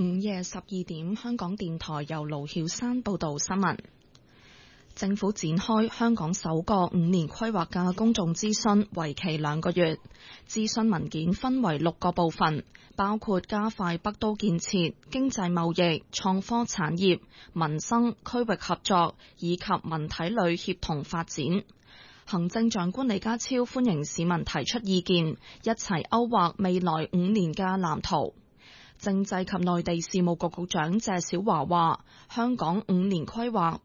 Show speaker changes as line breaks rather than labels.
午夜12點，香港電台由盧曉山報道新聞。政府展開香港首個5年規劃嘅公眾諮詢，為期2個月。諮詢文件分為6個部分，包括加快北都建設、經濟貿易、創科產業、民生、區域合作以及文體旅協同發展。行政長官李家超歡迎市民提出意見，一齊勾畫未來5年嘅藍圖。政制及內地事務局局長謝小華話：香港5年規劃